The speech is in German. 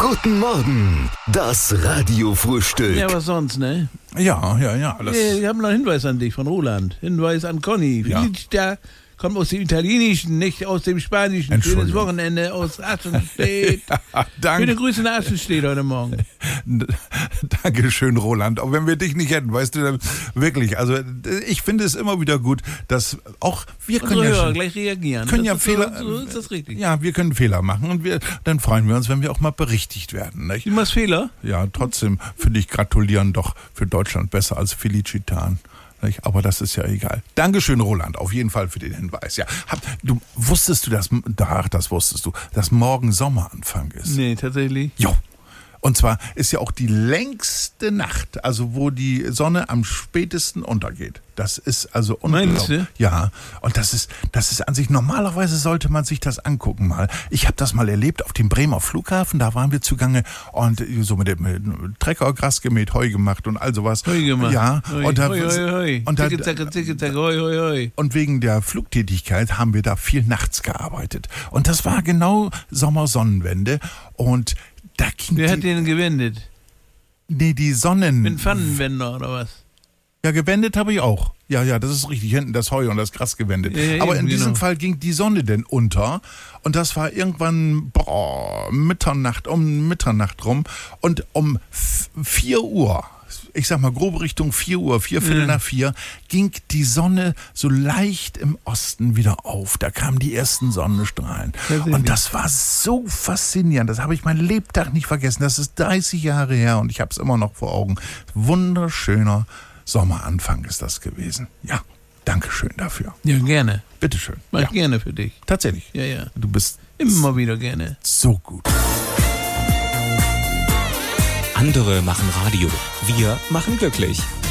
Guten Morgen, das Radiofrühstück. Ja, was sonst, ne? Ja. Wir haben noch einen Hinweis an dich von Roland. Hinweis an Conny. Ja. Felicita kommt aus dem Italienischen, nicht aus dem Spanischen. Schönes Entschuldigung. Wochenende aus Assenstedt. Danke. Schöne Grüße nach Assenstedt heute Morgen. Dankeschön, Roland. Auch wenn wir dich nicht hätten, weißt du, wirklich, also ich finde es immer wieder gut, dass auch wir können Unsere ja Hörer schon, gleich reagieren. können ja Das ist Fehler, So ist das richtig. ja, wir können Fehler machen und dann freuen wir uns, wenn wir auch mal berichtigt werden, nicht? Du machst Fehler? Ja, trotzdem finde ich gratulieren doch für Deutschland besser als Felicitan. Nicht? Aber das ist ja egal. Dankeschön, Roland, auf jeden Fall für den Hinweis. Ja, wusstest du, dass morgen Sommeranfang ist? Nee, tatsächlich. Jo. Und zwar ist ja auch die längste Nacht, also wo die Sonne am spätesten untergeht. Das ist also unglaublich. Meinst du? Ja, und das ist an sich, normalerweise sollte man sich das angucken mal. Ich habe das mal erlebt auf dem Bremer Flughafen, da waren wir zugange und so mit dem Trecker Gras gemäht, Heu gemacht und all sowas. Heu gemacht. Ja, Heu. und da, Hoi. und da, Zicke, zacke, hoi, hoi, hoi. und wegen der Flugtätigkeit haben wir da viel nachts gearbeitet. Und das war genau Sommersonnenwende und da ging Wer hat den gewendet? die Sonnen... Mit einem Pfannenwender oder was? Ja, gewendet habe ich auch. Ja, das ist richtig. Hinten das Heu und das Gras gewendet. Ja, aber eben, in diesem genau. Fall ging die Sonne denn unter. Und das war irgendwann Mitternacht rum. Und um 4 Uhr, ich sag mal grob Richtung 4 Uhr, Viertel nach 4, ging die Sonne so leicht im Osten wieder auf. Da kamen die ersten Sonnenstrahlen. Und das war so faszinierend. Das habe ich mein Lebtag nicht vergessen. Das ist 30 Jahre her und ich habe es immer noch vor Augen. Wunderschöner Sommeranfang ist das gewesen. Ja, danke schön dafür. Ja, gerne. Bitteschön. Mach Ja, ich gerne für dich. tatsächlich. Ja. Du bist Immer wieder gerne. so gut. Andere machen Radio. Wir machen glücklich.